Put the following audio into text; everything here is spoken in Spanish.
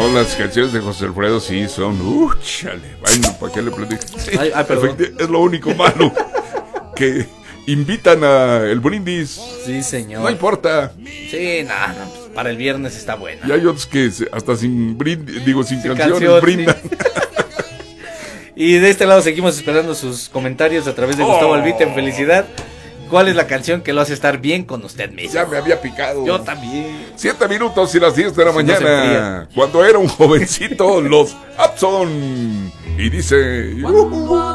No, las canciones de José Alfredo sí son. Chale. Bueno, ¿para qué le platico? Sí, perdón. es lo único malo. Que invitan a el brindis. Sí, señor. No importa. Sí, nada, no, pues para el viernes está buena. Y hay otros que hasta sin brindis, sin canciones canción, brindan. sí. Y de este lado seguimos esperando sus comentarios a través de Gustavo Albite en Felicidad. ¿Cuál es la canción que lo hace estar bien con usted mismo? Ya me había picado. Yo también. 7 minutos y las 10 de la Si no se mañana. enfría. Cuando era un jovencito, los Abson. Y dice.